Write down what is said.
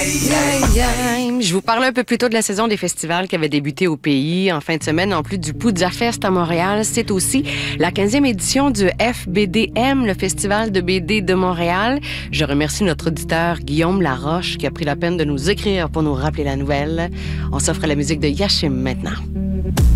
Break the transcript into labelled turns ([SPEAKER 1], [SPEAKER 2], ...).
[SPEAKER 1] Je vous parlais un peu plus tôt de la saison des festivals qui avait débuté au pays en fin de semaine. En plus du Poudja Fest à Montréal, c'est aussi la 15e édition du FBDM, le Festival de BD de Montréal. Je remercie notre auditeur Guillaume Laroche qui a pris la peine de nous écrire pour nous rappeler la nouvelle. On s'offre la musique de Yashim maintenant.